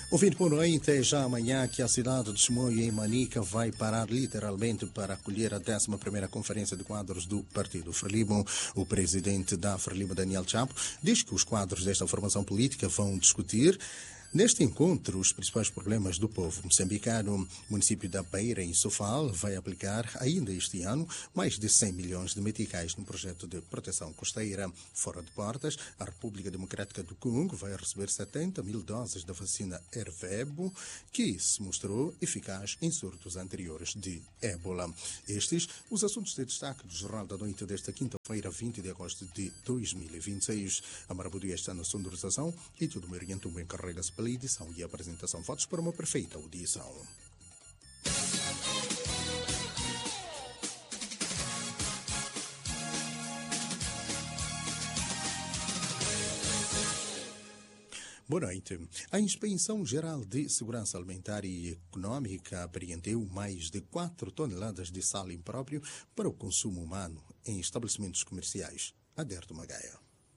Ouvinte, boa noite. É já amanhã que a cidade de Chimoio, em Manica, vai parar literalmente para acolher a 11ª Conferência de Quadros do Partido Frelimo. O presidente da Frelimo, Daniel Chapo, diz que os quadros desta formação política vão discutir neste encontro os principais problemas do povo moçambicano. O município da Beira, em Sofala, vai aplicar ainda este ano mais de 100 milhões de meticais no projeto de proteção costeira. Fora de portas, a República Democrática do Congo vai receber 70 mil doses da vacina Ervebo, que se mostrou eficaz em surtos anteriores de ébola. Estes os assuntos de destaque do Jornal da Noite desta quinta-feira, 20 de agosto de 2026. A Marabudia está na sonorização e tudo me orienta bem carrega-se pela edição e apresentação. Votos para uma perfeita audição. Boa noite. A Inspeção Geral de Segurança Alimentar e Econômica apreendeu mais de 4 toneladas de sal impróprio para o consumo humano em estabelecimentos comerciais. Aderto Magaia.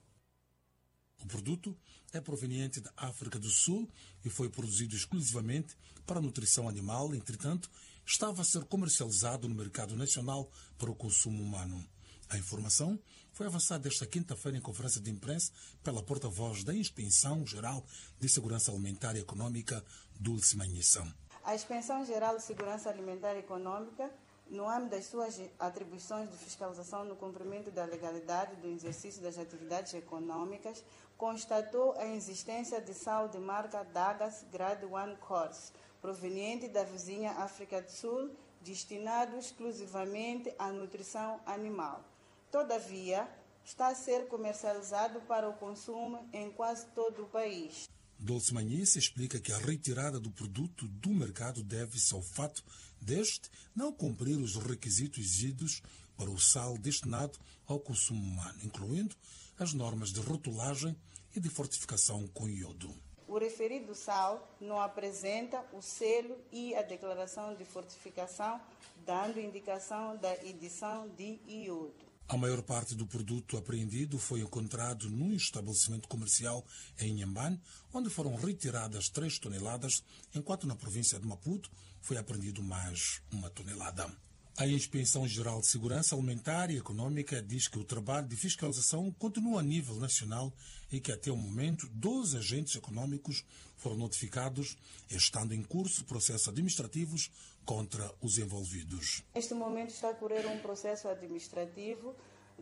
O produto é proveniente da África do Sul e foi produzido exclusivamente para a nutrição animal. Entretanto, estava a ser comercializado no mercado nacional para o consumo humano. A informação foi avançada esta quinta-feira em conferência de imprensa pela porta-voz da Inspeção Geral de Segurança Alimentar e Econômica, Dulce Manhissão. A Inspeção Geral de Segurança Alimentar e Econômica, no âmbito das suas atribuições de fiscalização no cumprimento da legalidade do exercício das atividades econômicas, constatou a existência de sal de marca Dagas Grade 1 Course, proveniente da vizinha África do Sul, destinado exclusivamente à nutrição animal. Todavia, está a ser comercializado para o consumo em quase todo o país. Dulce Manhissa explica que a retirada do produto do mercado deve-se ao fato deste não cumprir os requisitos exigidos para o sal destinado ao consumo humano, incluindo as normas de rotulagem e de fortificação com iodo. O referido sal não apresenta o selo e a declaração de fortificação, dando indicação da edição de iodo. A maior parte do produto apreendido foi encontrado num estabelecimento comercial em Inhambane, onde foram retiradas 3 toneladas, enquanto na província de Maputo foi apreendido mais 1 tonelada. A Inspeção Geral de Segurança Alimentar e Econômica diz que o trabalho de fiscalização continua a nível nacional e que até o momento 12 agentes econômicos foram notificados, estando em curso processos administrativos contra os envolvidos. Neste momento está a correr um processo administrativo.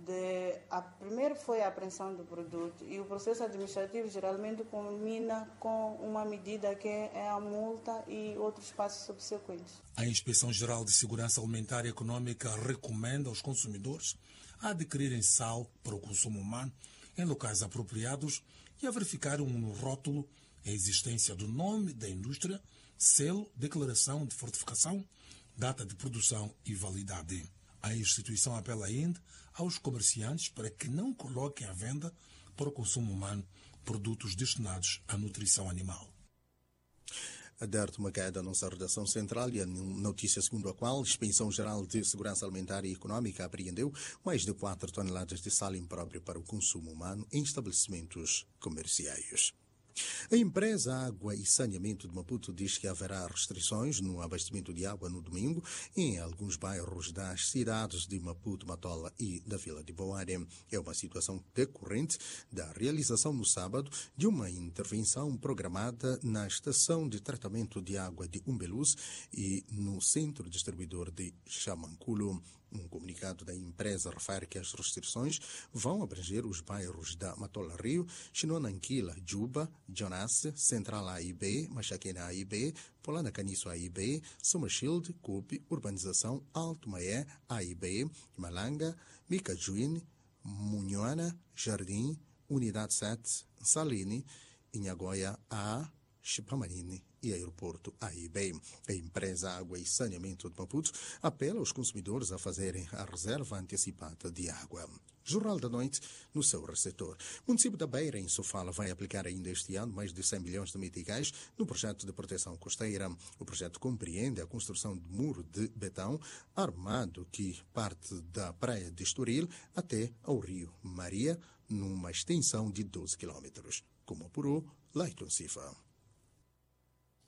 Primeiro foi a apreensão do produto e o processo administrativo geralmente culmina com uma medida que é a multa e outros passos subsequentes. A Inspeção Geral de Segurança Alimentar e Econômica recomenda aos consumidores a adquirirem sal para o consumo humano em locais apropriados e a verificarem no rótulo a existência do nome da indústria, selo, declaração de fortificação, data de produção e validade. A instituição apela ainda aos comerciantes para que não coloquem à venda para o consumo humano produtos destinados à nutrição animal. Aderto Magaia da nossa redação central e a notícia segundo a qual a Inspeção Geral de Segurança Alimentar e Econômica apreendeu mais de 4 toneladas de sal impróprio para o consumo humano em estabelecimentos comerciais. A empresa Água e Saneamento de Maputo diz que haverá restrições no abastecimento de água no domingo em alguns bairros das cidades de Maputo, Matola e da Vila de Boare. É uma situação decorrente da realização no sábado de uma intervenção programada na estação de tratamento de água de Umbeluz e no centro distribuidor de Chamanculo. Um comunicado da empresa refere que as restrições vão abranger os bairros da Matola Rio, Chinonanquila, Juba, Jonas, Central A e B, Machaquena A e B, Polana Caniço A e B, Somershield, Cupe, Urbanização Alto Maé A e B, Malanga, Micajuíne, Munhoana, Jardim, Unidade 7, Saline, Inhagoia A, Chipamanine e Aeroporto A e B. A empresa Água e Saneamento de Maputo apela aos consumidores a fazerem a reserva antecipada de água. Jornal da Noite, no seu receptor. O município da Beira, em Sofala, vai aplicar ainda este ano mais de 100 milhões de meticais no projeto de proteção costeira. O projeto compreende a construção de muro de betão armado que parte da praia de Estoril até ao rio Maria, numa extensão de 12 quilômetros. Como apurou Leiton Cifa.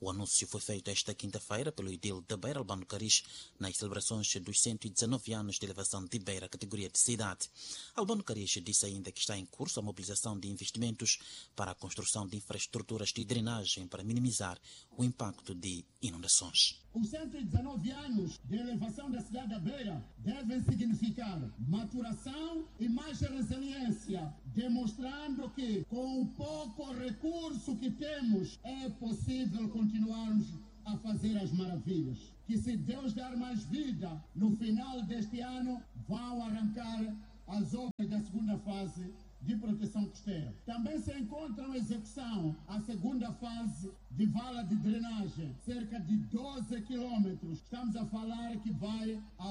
O anúncio foi feito esta quinta-feira pelo edil de Beira, Albano Caris, nas celebrações dos 119 anos de elevação de Beira, categoria de cidade. Albano Caris disse ainda que está em curso a mobilização de investimentos para a construção de infraestruturas de drenagem para minimizar o impacto de inundações. Os 119 anos de elevação da cidade da Beira devem significar maturação e mais resiliência, demonstrando que com o pouco recurso que temos é possível continuarmos a fazer as maravilhas. Que se Deus dar mais vida, no final deste ano vão arrancar as obras da segunda fase de proteção costeira. Também se encontra em execução a segunda fase de vala de drenagem, cerca de 12 quilômetros. Estamos a falar que vai a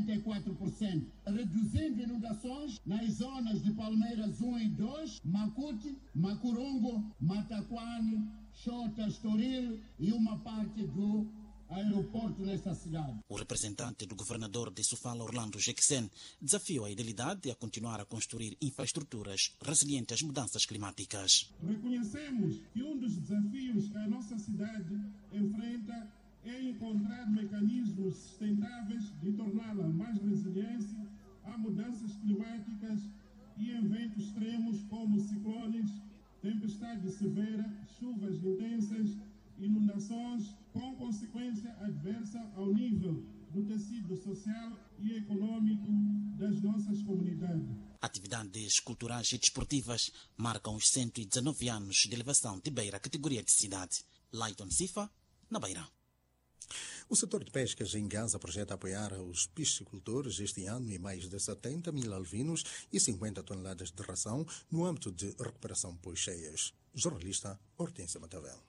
84%, reduzindo inundações nas zonas de Palmeiras 1 e 2, Macuti, Macurungo, Mataquane, Xota, Estoril e uma parte do aeroporto nesta cidade. O representante do governador de Sofala, Orlando Jequesen, desafiou a idilidade a continuar a construir infraestruturas resilientes às mudanças climáticas. Reconhecemos que um dos desafios que a nossa cidade enfrenta é encontrar mecanismos sustentáveis de torná-la mais resiliente a mudanças climáticas e eventos extremos como ciclones, tempestades severas, chuvas intensas, inundações, com consequência adversa ao nível do tecido social e econômico das nossas comunidades. Atividades culturais e desportivas marcam os 119 anos de elevação de Beira, categoria de cidade. Leiton Sifa, na Beira. O setor de pescas em Gaza projeta apoiar os piscicultores este ano em mais de 70 mil alvinos e 50 toneladas de ração no âmbito de recuperação pós-cheias. Jornalista Hortência Matavel.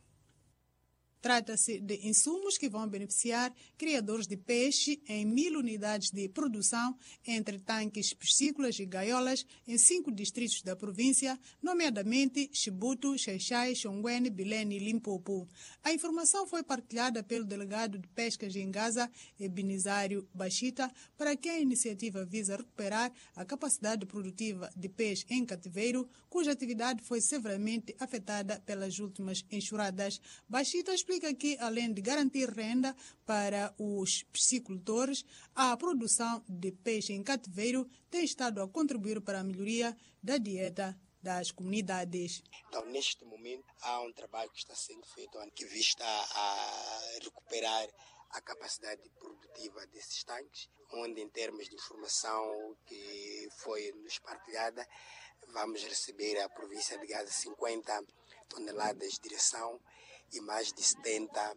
Trata-se de insumos que vão beneficiar criadores de peixe em 1000 unidades de produção entre tanques piscícolas e gaiolas em 5 distritos da província, nomeadamente Chibuto, Xaixai, Xonguene, Bilene e Limpopo. A informação foi partilhada pelo delegado de pescas em Gaza, Ebenizário Bachita, para que a iniciativa visa recuperar a capacidade produtiva de peixe em cativeiro, cuja atividade foi severamente afetada pelas últimas enxurradas. Bachita explica que, além de garantir renda para os piscicultores, a produção de peixe em cativeiro tem estado a contribuir para a melhoria da dieta das comunidades. Então, neste momento, há um trabalho que está sendo feito que vista a recuperar a capacidade produtiva desses tanques, onde, em termos de informação que foi nos partilhada, vamos receber a província de Gaza 50 toneladas de ração e mais de 70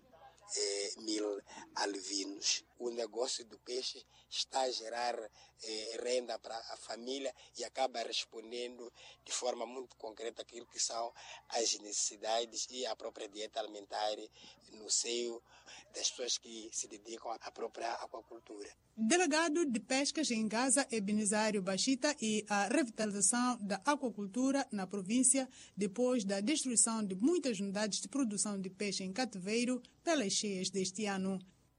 mil alvinos. O negócio do peixe está a gerar renda para a família e acaba respondendo de forma muito concreta aquilo que são as necessidades e a própria dieta alimentar no seio das pessoas que se dedicam à própria aquacultura. Delegado de Pescas em Gaza, Ebenizário Bachita, e a revitalização da aquacultura na província depois da destruição de muitas unidades de produção de peixe em cativeiro pelas cheias deste ano.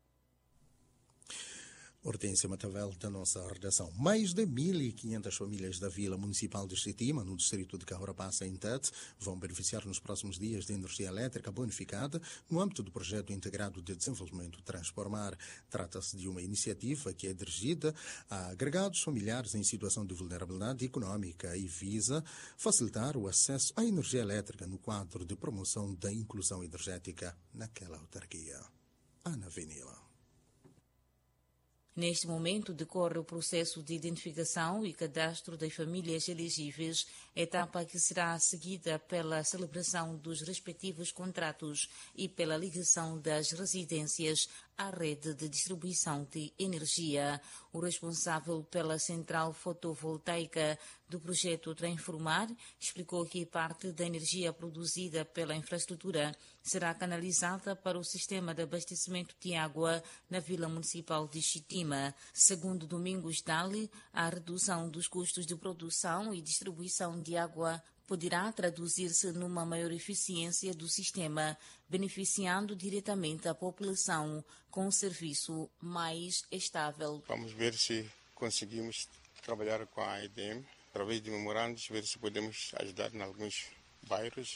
Hortência Matavel, da nossa redação. Mais de 1.500 famílias da Vila Municipal de Xitima, no distrito de Cahorapassa, em Tete, vão beneficiar nos próximos dias de energia elétrica bonificada no âmbito do projeto integrado de desenvolvimento Transformar. Trata-se de uma iniciativa que é dirigida a agregados familiares em situação de vulnerabilidade econômica e visa facilitar o acesso à energia elétrica no quadro de promoção da inclusão energética naquela autarquia. Ana Venila. Neste momento decorre o processo de identificação e cadastro das famílias elegíveis, etapa que será seguida pela celebração dos respectivos contratos e pela ligação das residências à rede de distribuição de energia. O responsável pela central fotovoltaica do projeto Transformar explicou que parte da energia produzida pela infraestrutura será canalizada para o sistema de abastecimento de água na Vila Municipal de Xitima. Segundo Domingos Dali, a redução dos custos de produção e distribuição de água poderá traduzir-se numa maior eficiência do sistema, beneficiando diretamente a população com um serviço mais estável. Vamos ver se conseguimos trabalhar com a EDM, através de memorandos, ver se podemos ajudar em alguns bairros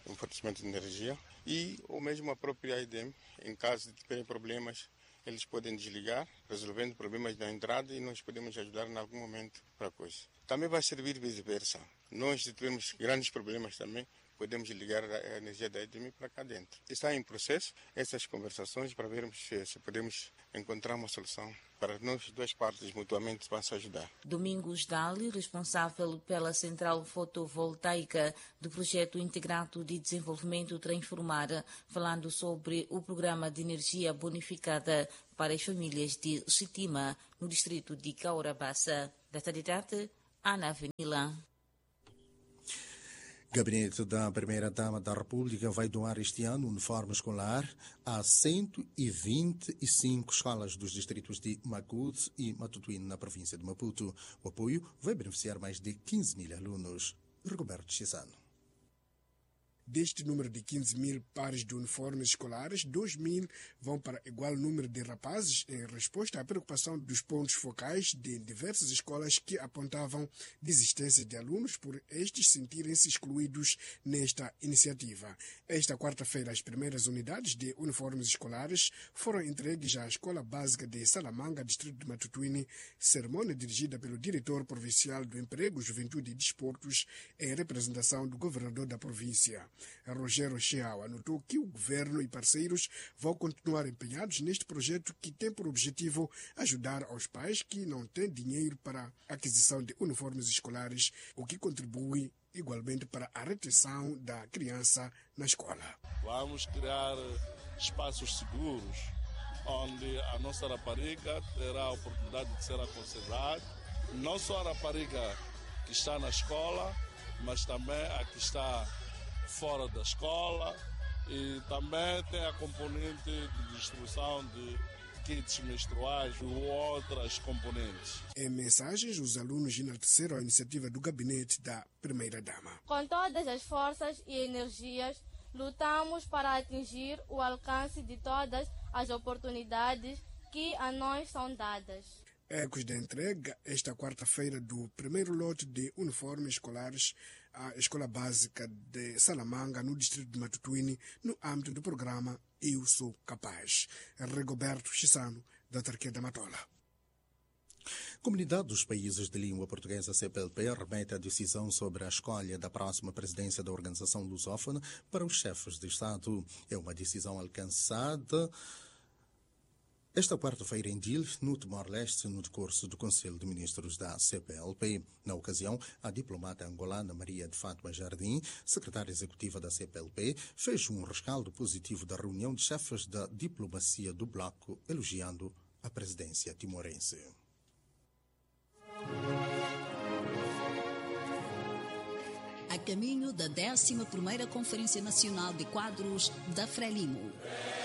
um fornecimento de energia, e ou mesmo a própria AIDEM, em caso de terem problemas, eles podem desligar, resolvendo problemas da entrada, e nós podemos ajudar em algum momento para a coisa. Também vai servir vice-versa. Nós, se tivermos grandes problemas também, podemos ligar a energia da AIDEM para cá dentro. Está em processo essas conversações para vermos se podemos encontrar uma solução para nós, duas partes mutuamente, para se ajudar. Domingos Dali, responsável pela central fotovoltaica do projeto integrado de desenvolvimento Transformar, falando sobre o programa de energia bonificada para as famílias de Chitima, no distrito de Caurabassa. Da Tadidate, Ana Avenila. Gabinete da Primeira-Dama da República vai doar este ano uniforme escolar a 125 escolas dos distritos de Macuto e Matutuíne, na província de Maputo. O apoio vai beneficiar mais de 15 mil alunos. Roberto Chisano. Deste número de 15 mil pares de uniformes escolares, 2 mil vão para igual número de rapazes, em resposta à preocupação dos pontos focais de diversas escolas que apontavam desistência de alunos por estes sentirem-se excluídos nesta iniciativa. Esta quarta-feira, as primeiras unidades de uniformes escolares foram entregues à Escola Básica de Salamanga, distrito de Matutuíne, cerimônia dirigida pelo diretor provincial do Emprego, Juventude e Desportos, em representação do governador da província. Rogério Cheao anotou que o governo e parceiros vão continuar empenhados neste projeto que tem por objetivo ajudar aos pais que não têm dinheiro para a aquisição de uniformes escolares, o que contribui igualmente para a retenção da criança na escola. Vamos criar espaços seguros onde a nossa rapariga terá a oportunidade de ser aconselhada, não só a rapariga que está na escola, mas também a que está fora da escola, e também tem a componente de distribuição de kits menstruais ou outras componentes. Em mensagens, os alunos enalteceram a iniciativa do gabinete da Primeira-Dama. Com todas as forças e energias, lutamos para atingir o alcance de todas as oportunidades que a nós são dadas. Ecos da entrega, esta quarta-feira, do primeiro lote de uniformes escolares à Escola Básica de Salamanga, no distrito de Matutuíne, no âmbito do programa Eu Sou Capaz. Rigoberto Chisano, da Autarquia da Matola. Comunidade dos Países de Língua Portuguesa, CPLP, remete a decisão sobre a escolha da próxima presidência da organização lusófona para os chefes de Estado. É uma decisão alcançada esta quarta-feira em Dil, no Timor-Leste, no decurso do Conselho de Ministros da CPLP. Na ocasião, a diplomata angolana Maria de Fátima Jardim, secretária executiva da CPLP, fez um rescaldo positivo da reunião de chefes da diplomacia do bloco, elogiando a presidência timorense. A caminho da 11ª Conferência Nacional de Quadros da Frelimo.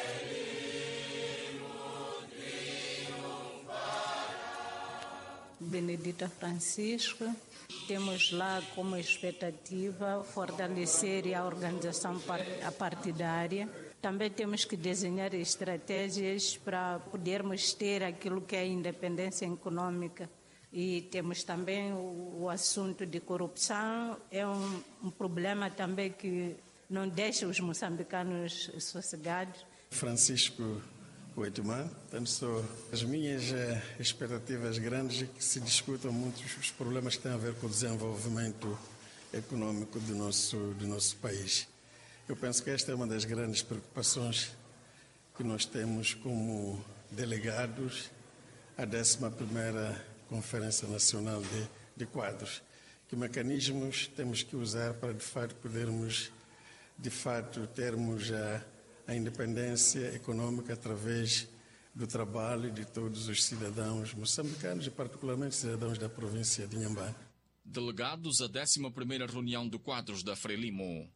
Benedita Francisco, temos lá como expectativa fortalecer a organização partidária. Também temos que desenhar estratégias para podermos ter aquilo que é a independência econômica. E temos também o assunto de corrupção, é um problema também que não deixa os moçambicanos sossegados. Francisco Oitumã, portanto, as minhas expectativas grandes é que se discutam muitos os problemas que têm a ver com o desenvolvimento econômico do nosso país. Eu penso que esta é uma das grandes preocupações que nós temos como delegados à 11ª Conferência Nacional de Quadros. Que mecanismos temos que usar para, de fato, podermos, termos a independência econômica através do trabalho de todos os cidadãos moçambicanos e particularmente cidadãos da província de Inhambane. Delegados à 11ª reunião de quadros da Frelimo.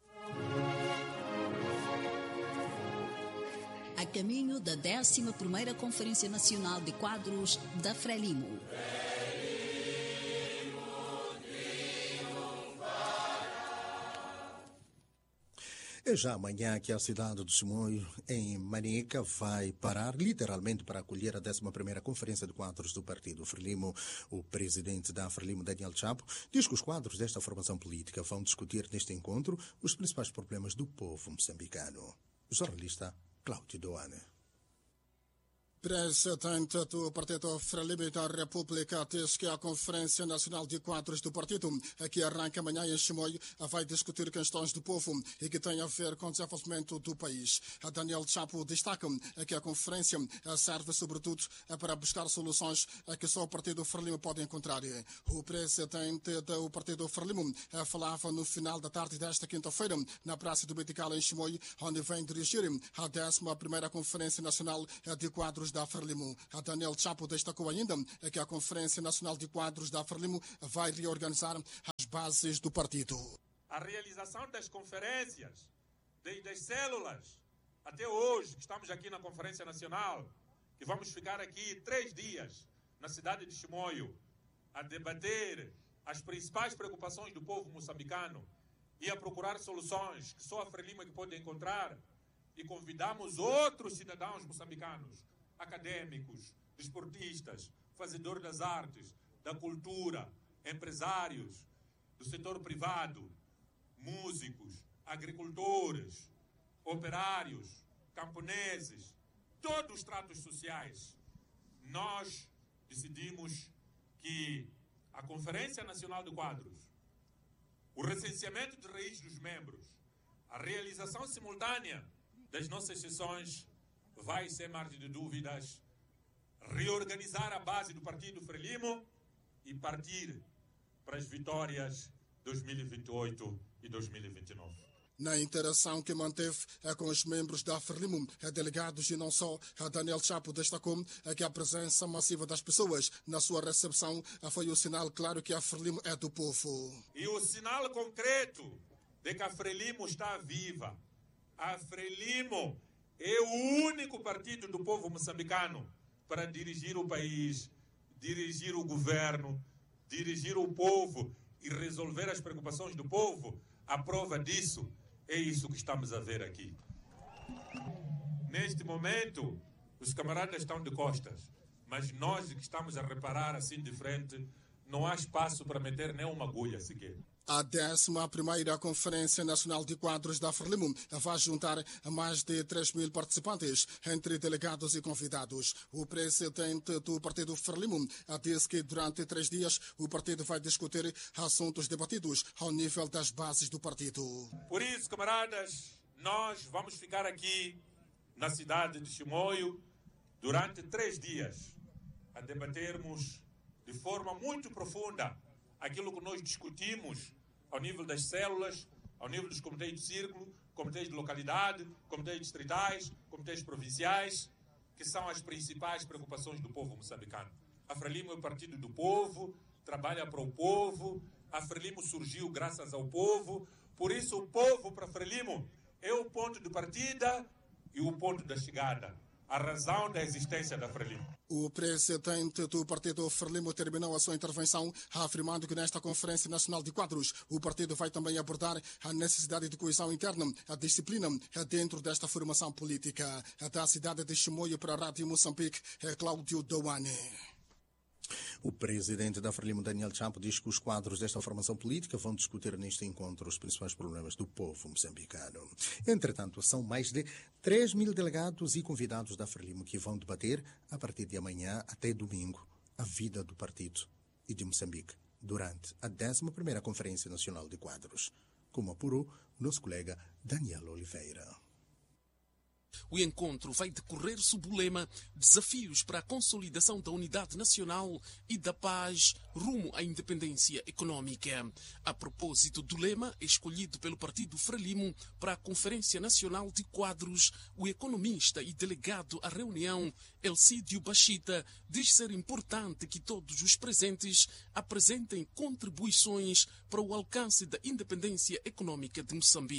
A caminho da 11ª Conferência Nacional de Quadros da Frelimo. É já amanhã que a cidade de Chimoio, em Manica, vai parar literalmente para acolher a 11ª Conferência de Quadros do Partido Frelimo. O presidente da Frelimo, Daniel Chapo, diz que os quadros desta formação política vão discutir neste encontro os principais problemas do povo moçambicano. O jornalista Cláudio Doane. Presidente do Partido Frelimo da República diz que a Conferência Nacional de Quadros do Partido, que arranca amanhã em Chimoio, vai discutir questões do povo e que tem a ver com o desenvolvimento do país. Daniel Chapo destaca que a conferência serve sobretudo para buscar soluções que só o Partido Frelimo pode encontrar. O presidente do Partido Frelimo falava no final da tarde desta quinta-feira na Praça do Medical em Chimoio, onde vem dirigir a 11ª Conferência Nacional de Quadros da Frelimo. A Daniel Chapo destacou ainda que a Conferência Nacional de Quadros da Frelimo vai reorganizar as bases do partido. A realização das conferências, desde as células até hoje, que estamos aqui na Conferência Nacional, que vamos ficar aqui 3 dias na cidade de Chimoio a debater as principais preocupações do povo moçambicano e a procurar soluções que só a Frelimo é que pode encontrar, e convidamos outros cidadãos moçambicanos, acadêmicos, desportistas, fazedores das artes, da cultura, empresários, do setor privado, músicos, agricultores, operários, camponeses, todos os estratos sociais. Nós decidimos que a Conferência Nacional de Quadros, o recenseamento de raiz dos membros, a realização simultânea das nossas sessões vai, sem margem de dúvidas, reorganizar a base do Partido Frelimo e partir para as vitórias 2028 e 2029. Na interação que manteve com os membros da Frelimo, delegados e não só, Daniel Chapo destacou que a presença massiva das pessoas na sua recepção foi o sinal claro que a Frelimo é do povo. E o sinal concreto de que a Frelimo está viva. A Frelimo é o único partido do povo moçambicano para dirigir o país, dirigir o governo, dirigir o povo e resolver as preocupações do povo. A prova disso é isso que estamos a ver aqui. Neste momento, os camaradas estão de costas, mas nós que estamos a reparar assim de frente, não há espaço para meter nem uma agulha sequer. A 11ª Conferência Nacional de Quadros da Frelimo vai juntar mais de 3.000 participantes, entre delegados e convidados. O presidente do Partido Frelimo disse que durante 3 dias o partido vai discutir assuntos debatidos ao nível das bases do partido. Por isso, camaradas, nós vamos ficar aqui na cidade de Chimoio durante 3 dias a debatermos de forma muito profunda aquilo que nós discutimos ao nível das células, ao nível dos comitês de círculo, comitês de localidade, comitês distritais, comitês provinciais, que são as principais preocupações do povo moçambicano. A Frelimo é o partido do povo, trabalha para o povo, a Frelimo surgiu graças ao povo, por isso o povo para a Frelimo é o ponto de partida e o ponto da chegada, a razão da existência da Frelimo. O presidente do Partido Frelimo terminou a sua intervenção afirmando que nesta Conferência Nacional de Quadros o partido vai também abordar a necessidade de coesão interna, a disciplina dentro desta formação política. Da cidade de Chimoio para a Rádio Moçambique, é Cláudio Doane. O presidente da Frelimo, Daniel Chapo, diz que os quadros desta formação política vão discutir neste encontro os principais problemas do povo moçambicano. Entretanto, são mais de 3.000 delegados e convidados da Frelimo que vão debater, a partir de amanhã até domingo, a vida do partido e de Moçambique durante a 11ª Conferência Nacional de Quadros, como apurou o nosso colega Daniel Oliveira. O encontro vai decorrer sob o lema Desafios para a consolidação da unidade nacional e da paz rumo à independência econômica. A propósito do lema escolhido pelo Partido Frelimo para a Conferência Nacional de Quadros, o economista e delegado à reunião, Elcídio Bachita, diz ser importante que todos os presentes apresentem contribuições para o alcance da independência econômica de Moçambique.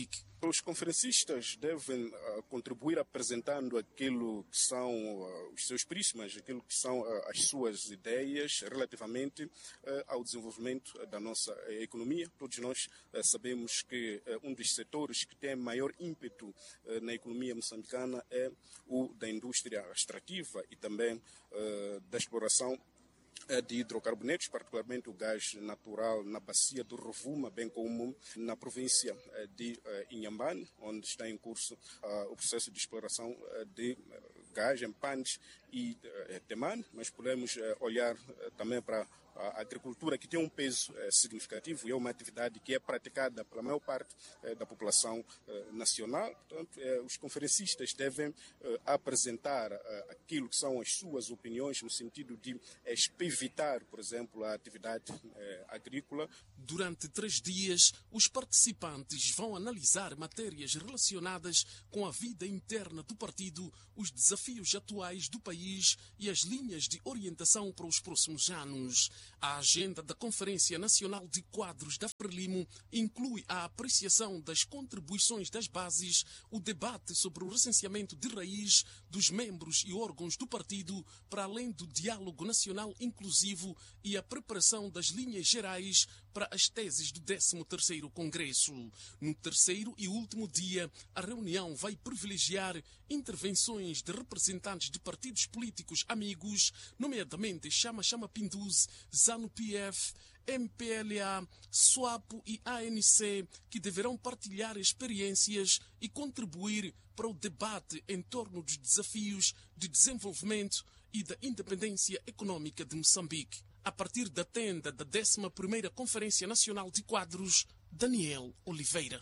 Os conferencistas devem contribuir apresentando aquilo que são os seus prismas, aquilo que são as suas ideias relativamente ao desenvolvimento da nossa economia. Todos nós sabemos que um dos setores que tem maior ímpeto na economia moçambicana é o da indústria extrativa e também da exploração de hidrocarbonetos, particularmente o gás natural na bacia do Rovuma, bem como na província de Inhambane, onde está em curso o processo de exploração de gás em Pandes e Temane, mas podemos olhar também para a agricultura, que tem um peso significativo e é uma atividade que é praticada pela maior parte da população nacional. Portanto, os conferencistas devem apresentar aquilo que são as suas opiniões no sentido de evitar, por exemplo, a atividade agrícola. Durante 3 dias, os participantes vão analisar matérias relacionadas com a vida interna do partido, os desafios atuais do país e as linhas de orientação para os próximos anos. A agenda da Conferência Nacional de Quadros da Frelimo inclui a apreciação das contribuições das bases, o debate sobre o recenseamento de raiz dos membros e órgãos do partido, para além do diálogo nacional inclusivo e a preparação das linhas gerais para as teses do 13º Congresso. No terceiro e último dia, a reunião vai privilegiar intervenções de representantes de partidos políticos amigos, nomeadamente Chama Pinduz, ZANU-PF, MPLA, SWAPO e ANC, que deverão partilhar experiências e contribuir para o debate em torno dos desafios de desenvolvimento e da independência econômica de Moçambique. A partir da tenda da 11ª Conferência Nacional de Quadros, Daniel Oliveira.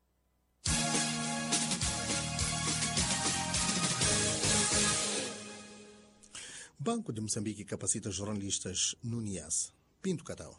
Banco de Moçambique capacita jornalistas no NIAS. Pinto Catau.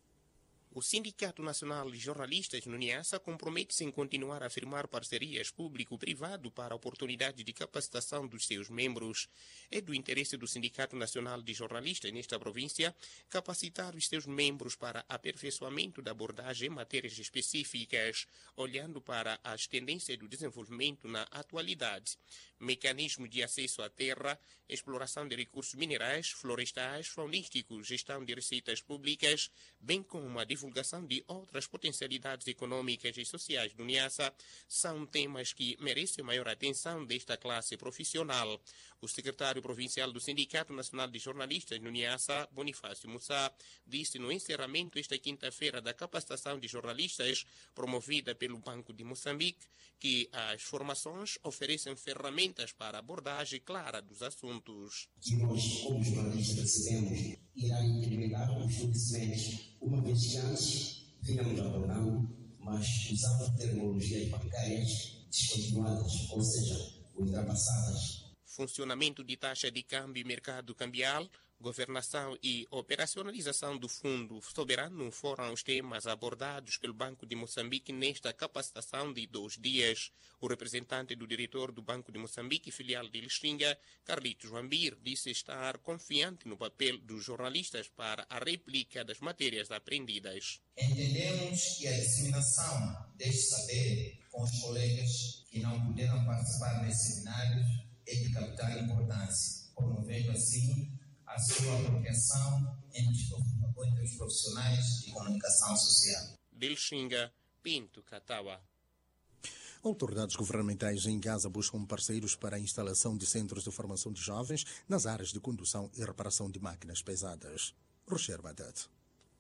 O Sindicato Nacional de Jornalistas no NIASA compromete-se em continuar a firmar parcerias público-privado para a oportunidade de capacitação dos seus membros. É do interesse do Sindicato Nacional de Jornalistas nesta província capacitar os seus membros para aperfeiçoamento da abordagem em matérias específicas, olhando para as tendências do desenvolvimento na atualidade. Mecanismo de acesso à terra, exploração de recursos minerais, florestais, faunísticos, gestão de receitas públicas, bem como a divulgação de outras potencialidades econômicas e sociais do NIASA, são temas que merecem maior atenção desta classe profissional. O secretário provincial do Sindicato Nacional de Jornalistas no NIASA, Bonifácio Mussá, disse no encerramento esta quinta-feira da capacitação de jornalistas promovida pelo Banco de Moçambique que as formações oferecem ferramentas para abordagem clara dos assuntos. Que nós, como jornalistas, recebemos irá incrementar os conhecimentos, uma vez que antes vínhamos abordando, mas usamos tecnologias bancárias descontinuadas, ou seja, ultrapassadas. Funcionamento de taxa de câmbio e mercado cambial, governação e operacionalização do Fundo Soberano foram os temas abordados pelo Banco de Moçambique nesta capacitação de 2 dias. O representante do diretor do Banco de Moçambique, filial de Lixinga, Carlitos Wambir, disse estar confiante no papel dos jornalistas para a réplica das matérias aprendidas. Entendemos que a disseminação deste saber com os colegas que não puderam participar desse seminário é de capital importância, promovendo assim a sua apropriação entre os profissionais de comunicação social. Delxinga, Pinto Catawa. Autoridades governamentais em Gaza buscam parceiros para a instalação de centros de formação de jovens nas áreas de condução e reparação de máquinas pesadas. Rocher Badat.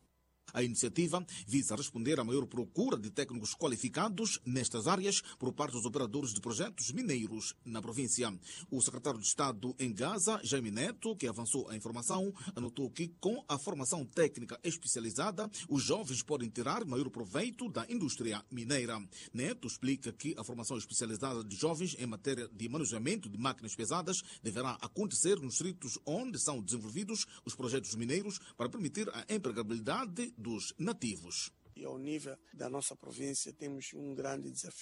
A iniciativa visa responder à maior procura de técnicos qualificados nestas áreas por parte dos operadores de projetos mineiros na província. O secretário de Estado em Gaza, Jaime Neto, que avançou a informação, anotou que com a formação técnica especializada, os jovens podem tirar maior proveito da indústria mineira. Neto explica que a formação especializada de jovens em matéria de manuseamento de máquinas pesadas deverá acontecer nos distritos onde são desenvolvidos os projetos mineiros para permitir a empregabilidade dos nativos. E ao nível da nossa província temos um grande desafio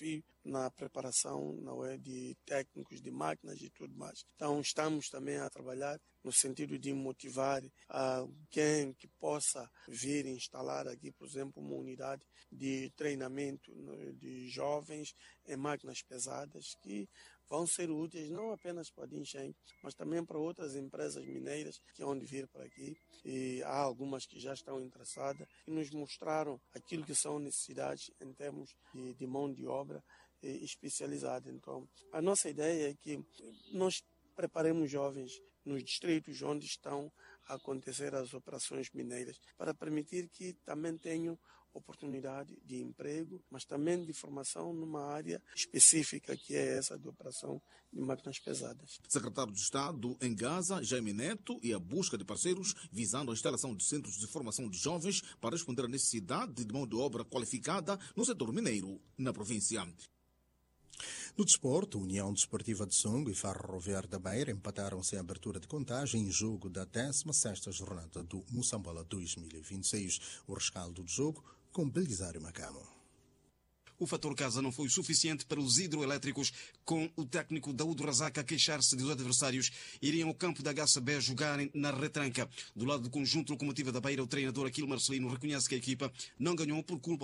na preparação, não é, de técnicos, de máquinas e tudo mais. Então estamos também a trabalhar no sentido de motivar alguém que possa vir instalar aqui, por exemplo, uma unidade de treinamento de jovens em máquinas pesadas que vão ser úteis não apenas para a Dincheng, mas também para outras empresas mineiras que vão vir para aqui. E há algumas que já estão interessadas e nos mostraram aquilo que são necessidades em termos de mão de obra especializada. Então, a nossa ideia é que nós preparemos jovens nos distritos onde estão a acontecer as operações mineiras, para permitir que também tenham oportunidade de emprego, mas também de formação numa área específica, que é essa de operação de máquinas pesadas. Secretário de Estado em Gaza, Jaime Neto, e a busca de parceiros visando a instalação de centros de formação de jovens para responder à necessidade de mão de obra qualificada no setor mineiro na província. No desporto, União Desportiva de Songo e Ferroviário da Beira empataram-se em abertura de contagem em jogo da 16ª jornada do Moçambola 2026. O rescaldo do jogo com Belisário Macamo. O fator casa não foi o suficiente para os hidroelétricos, com o técnico Daúdo Razaka a queixar-se de os adversários iriam ao campo da HCB jogarem na retranca. Do lado do conjunto Locomotiva da Beira, o treinador Aquilo Marcelino reconhece que a equipa não ganhou por culpa